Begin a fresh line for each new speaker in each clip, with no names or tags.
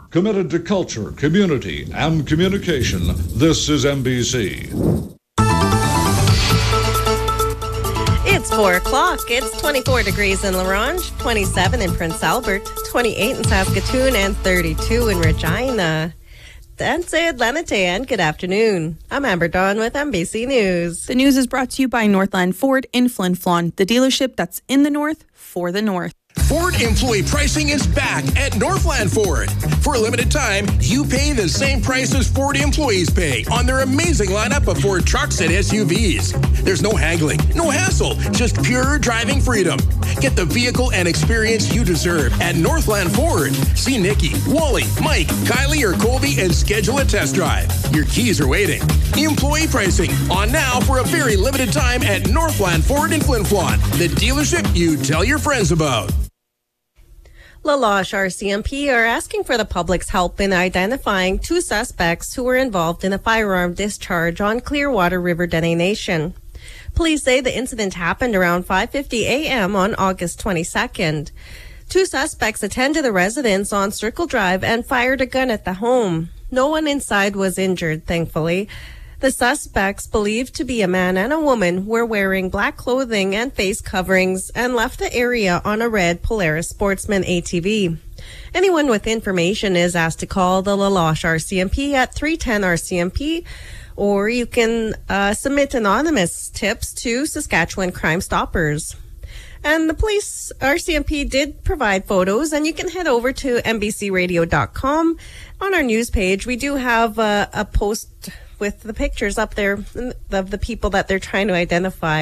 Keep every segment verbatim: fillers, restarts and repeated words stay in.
Committed to culture, community, and communication, this is N B C.
It's four o'clock. It's twenty-four degrees in La Ronge, twenty-seven in Prince Albert, twenty-eight in Saskatoon, and thirty-two in Regina. That's it, Lenate, and good afternoon. I'm Amber Dawn with N B C News.
The news is brought to you by Northland Ford in Flin Flon, the dealership that's in the north for the north.
Ford employee pricing is back at Northland Ford. For a limited time, you pay the same price as Ford employees pay on their amazing lineup of Ford trucks and S U Vs. There's no haggling, no hassle, just pure driving freedom. Get the vehicle and experience you deserve at Northland Ford. See Nikki, Wally, Mike, Kylie, or Colby and schedule a test drive. Your keys are waiting. Employee pricing on now for a very limited time at Northland Ford in Flin Flon, the dealership you tell your friends about.
La Loche R C M P are asking for the public's help in identifying two suspects who were involved in a firearm discharge on Clearwater River Dene Nation. Police say the incident happened around five fifty a.m. on August twenty-second. Two suspects attended a residence on Circle Drive and fired a gun at the home. No one inside was injured, thankfully. The suspects, believed to be a man and a woman, were wearing black clothing and face coverings and left the area on a red Polaris Sportsman A T V. Anyone with information is asked to call the La Loche R C M P at three ten R C M P, or you can uh, submit anonymous tips to Saskatchewan Crime Stoppers. And the police, R C M P, did provide photos, and you can head over to N B C radio dot com. On our news page, we do have uh, a post with the pictures up there of the people that they're trying to identify.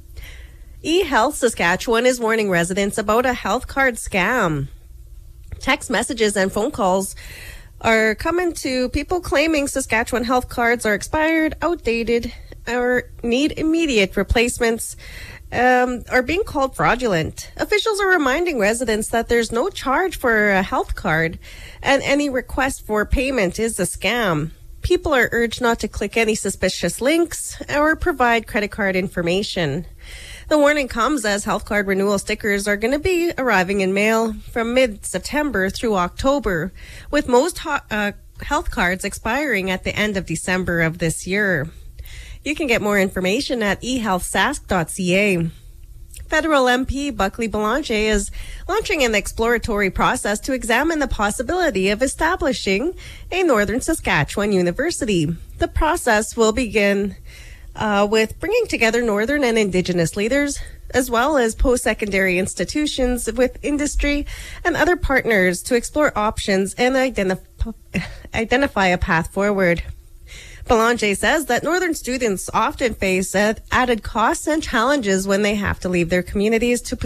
eHealth Saskatchewan is warning residents about a health card scam. Text messages and phone calls are coming to people claiming Saskatchewan health cards are expired, outdated, or need immediate replacements, um, are being called fraudulent. Officials are reminding residents that there's no charge for a health card, and any request for payment is a scam. People are urged not to click any suspicious links or provide credit card information. The warning comes as health card renewal stickers are going to be arriving in mail from mid-September through October, with most ho- uh, health cards expiring at the end of December of this year. You can get more information at e health sask dot c a. Federal M P Buckley Belanger is launching an exploratory process to examine the possibility of establishing a Northern Saskatchewan university. The process will begin uh, with bringing together Northern and Indigenous leaders, as well as post-secondary institutions with industry and other partners to explore options and identif- identify a path forward. Belanger says that Northern students often face added costs and challenges when they have to leave their communities to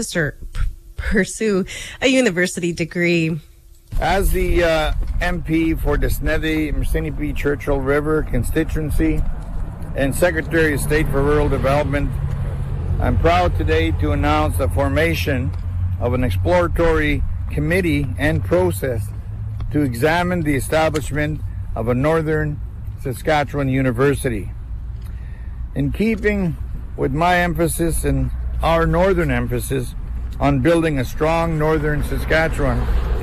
pursue a university degree.
As the uh, M P for the Sneddie-Mercenary Churchill River constituency and Secretary of State for Rural Development, I'm proud today to announce the formation of an exploratory committee and process to examine the establishment of a Northern Saskatchewan University. In keeping with my emphasis and our northern emphasis on building a strong Northern Saskatchewan,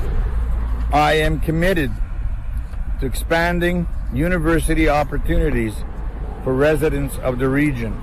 I am committed to expanding university opportunities for residents of the region.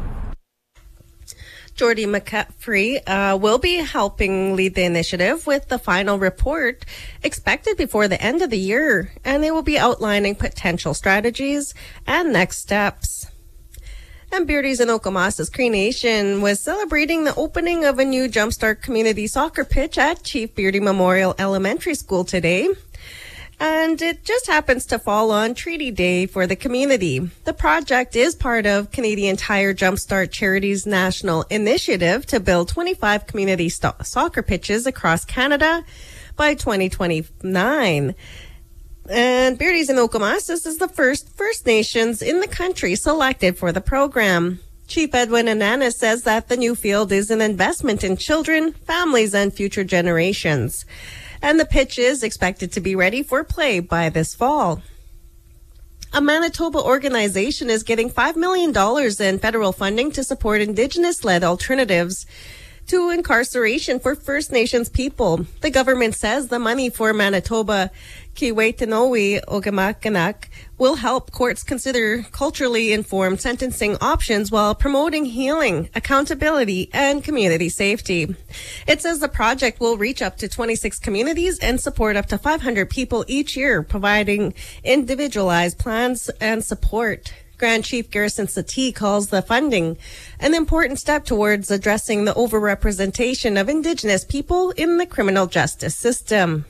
Jordy McCaffrey uh, will be helping lead the initiative with the final report expected before the end of the year, and they will be outlining potential strategies and next steps. And Beardy's in Okomasa's Cree Nation was celebrating the opening of a new Jumpstart community soccer pitch at Chief Beardy Memorial Elementary School today. And it just happens to fall on Treaty Day for the community. The project is part of Canadian Tire Jumpstart Charity's national initiative to build twenty-five community st- soccer pitches across Canada by twenty twenty-nine. And Beardy's in Okomasas is the first First Nations in the country selected for the program. Chief Edwin Ananas says that the new field is an investment in children, families, and future generations. And the pitch is expected to be ready for play by this fall. A Manitoba organization is getting five million dollars in federal funding to support Indigenous-led alternatives to incarceration for First Nations people. The government says the money for Manitoba Kiwetinowi Ogamakanak will help courts consider culturally informed sentencing options while promoting healing, accountability, and community safety. It says the project will reach up to twenty-six communities and support up to five hundred people each year, providing individualized plans and support. Grand Chief Garrison Satie calls the funding an important step towards addressing the overrepresentation of Indigenous people in the criminal justice system.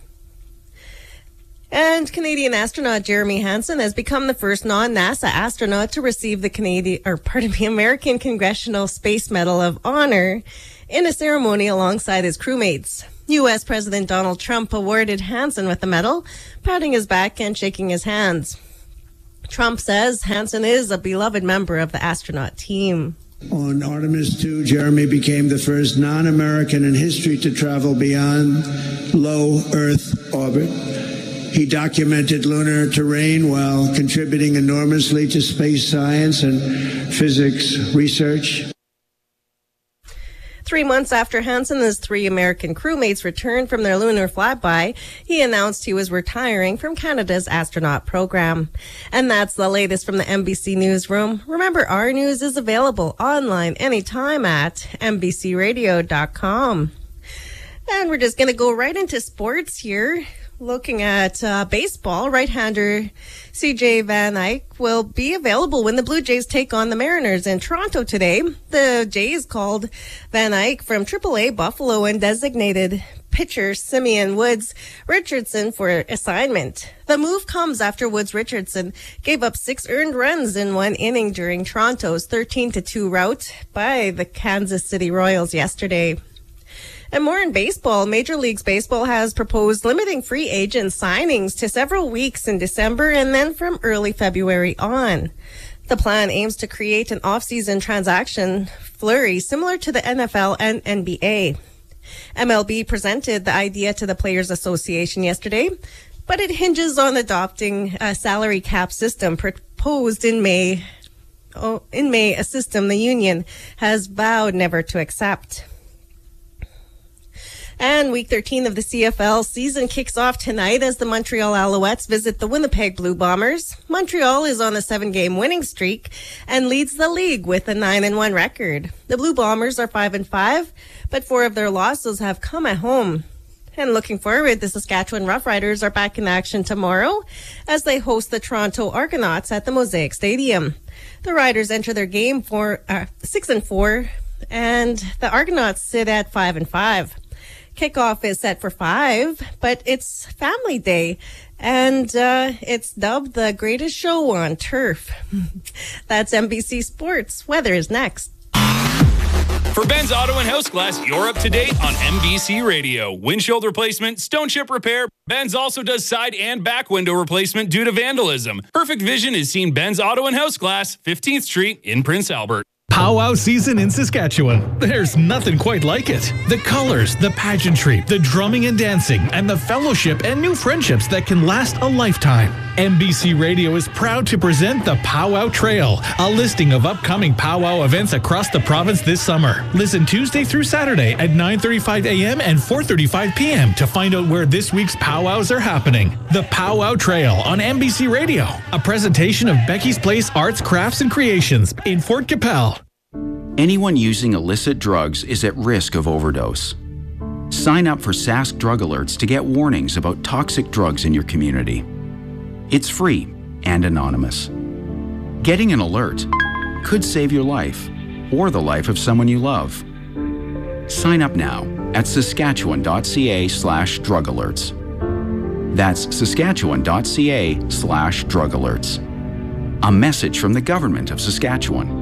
And Canadian astronaut Jeremy Hansen has become the first non-NASA astronaut to receive the Canadian, or pardon me, American Congressional Space Medal of Honor in a ceremony alongside his crewmates. U S President Donald Trump awarded Hansen with the medal, patting his back and shaking his hands. Trump says Hansen is a beloved member of the astronaut team.
On Artemis two, Jeremy became the first non-American in history to travel beyond low Earth orbit. He documented lunar terrain while contributing enormously to space science and physics research.
Three months after Hansen and his three American crewmates returned from their lunar flyby, he announced he was retiring from Canada's astronaut program. And that's the latest from the N B C Newsroom. Remember, our news is available online anytime at N B C radio dot com. And we're just going to go right into sports here. Looking at uh, baseball, right-hander C J Van Eyck will be available when the Blue Jays take on the Mariners in Toronto today. The Jays called Van Eyck from triple A Buffalo and designated pitcher Simeon Woods Richardson for assignment. The move comes after Woods Richardson gave up six earned runs in one inning during Toronto's thirteen to two rout by the Kansas City Royals yesterday. And more in baseball, Major League Baseball has proposed limiting free agent signings to several weeks in December and then from early February on. The plan aims to create an off-season transaction flurry similar to the N F L and N B A. M L B presented the idea to the Players Association yesterday, but it hinges on adopting a salary cap system proposed in May. Oh, in May, a system the union has vowed never to accept. And week thirteen of the C F L season kicks off tonight as the Montreal Alouettes visit the Winnipeg Blue Bombers. Montreal is on a seven-game winning streak and leads the league with a nine and one record. The Blue Bombers are five and five, but four of their losses have come at home. And looking forward, the Saskatchewan Roughriders are back in action tomorrow as they host the Toronto Argonauts at the Mosaic Stadium. The Riders enter their game for uh, six and four, and the Argonauts sit at five and five. Kickoff is set for five, but it's Family Day, and uh, it's dubbed the greatest show on turf. That's N B C Sports. Weather is next.
For Ben's Auto and House Glass, you're up to date on N B C Radio. Windshield replacement, stone chip repair. Ben's also does side and back window replacement due to vandalism. Perfect Vision is seen Ben's Auto and House Glass, fifteenth Street in Prince Albert.
Powwow season in Saskatchewan. There's nothing quite like it. The colors, the pageantry, the drumming and dancing, and the fellowship and new friendships that can last a lifetime. N B C Radio is proud to present the Powwow Trail, a listing of upcoming powwow events across the province this summer. Listen Tuesday through Saturday at nine thirty-five a.m. and four thirty-five p.m. to find out where this week's powwows are happening. The Powwow Trail on N B C Radio, a presentation of Becky's Place Arts, Crafts, and Creations in Fort Capel.
Anyone using illicit drugs is at risk of overdose. Sign up for Sask Drug Alerts to get warnings about toxic drugs in your community. It's free and anonymous. Getting an alert could save your life or the life of someone you love. Sign up now at saskatchewan.ca slash drug alerts. That's saskatchewan.ca slash drug alerts. A message from the Government of Saskatchewan.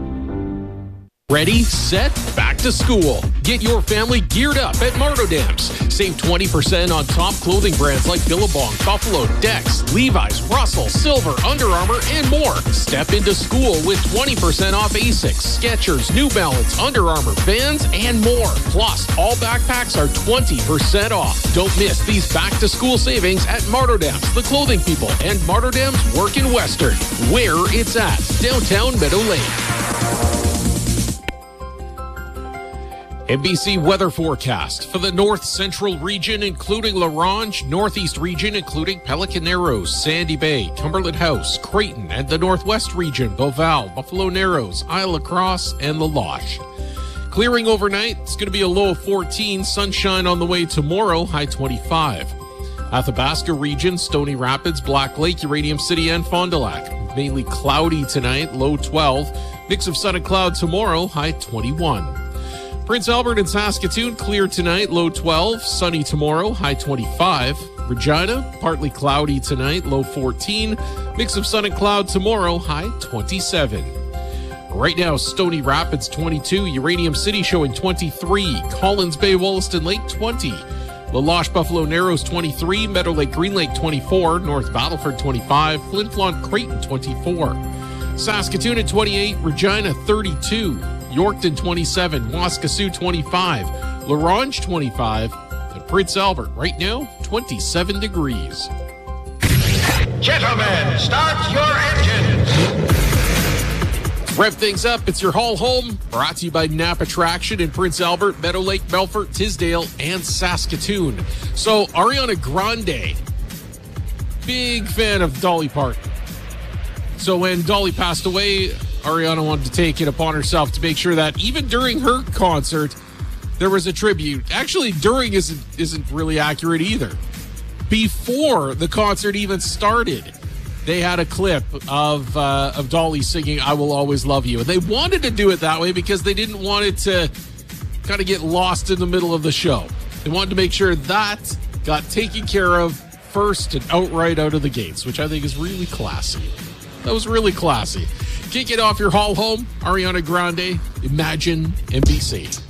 Ready, set, back to school. Get your family geared up at Martodams. Save twenty percent on top clothing brands like Billabong, Buffalo, Dex, Levi's, Russell, Silver, Under Armour, and more. Step into school with twenty percent off Asics, Skechers, New Balance, Under Armour, Vans, and more. Plus, all backpacks are twenty percent off. Don't miss these back-to-school savings at Martodams, The Clothing People, and Martodams Work in Western, where it's at, downtown Meadow Lane. N B C weather forecast for the north central region, including La Ronge, northeast region, including Pelican Narrows, Sandy Bay, Cumberland House, Creighton, and the northwest region, Beauval, Buffalo Narrows, Isle La Crosse, and La Loche. Clearing overnight, it's going to be a low of fourteen, sunshine on the way tomorrow, high twenty-five. Athabasca region, Stony Rapids, Black Lake, Uranium City, and Fond du Lac. Mainly cloudy tonight, low twelve. Mix of sun and cloud tomorrow, high twenty-one. Prince Albert and Saskatoon, clear tonight, low twelve. Sunny tomorrow, high twenty-five. Regina, partly cloudy tonight, low fourteen. Mix of sun and cloud tomorrow, high twenty-seven. Right now, Stony Rapids, twenty-two. Uranium City showing twenty-three. Collins Bay, Wollaston Lake, twenty. La Loche, Buffalo Narrows, twenty-three. Meadow Lake, Green Lake, twenty-four. North Battleford, twenty-five. Flin Flon, Creighton, twenty-four. Saskatoon at twenty-eight. Regina, thirty-two. Yorkton, twenty-seven. Waskesiu, twenty-five. La Ronge, twenty-five. And Prince Albert, right now, twenty-seven degrees.
Gentlemen, start your engines.
Rev things up. It's your haul home, brought to you by Napa Traction in Prince Albert, Meadow Lake, Melfort, Tisdale, and Saskatoon. So, Ariana Grande, big fan of Dolly Parton. So when Dolly passed away, Ariana wanted to take it upon herself to make sure that even during her concert, there was a tribute. Actually, during isn't, isn't really accurate either. Before the concert even started, they had a clip of uh, of Dolly singing "I Will Always Love You." And they wanted to do it that way because they didn't want it to kind of get lost in the middle of the show. They wanted to make sure that got taken care of first and outright out of the gates, which I think is really classy. That was really classy. Kick it off your haul home, Ariana Grande, Imagine N B C.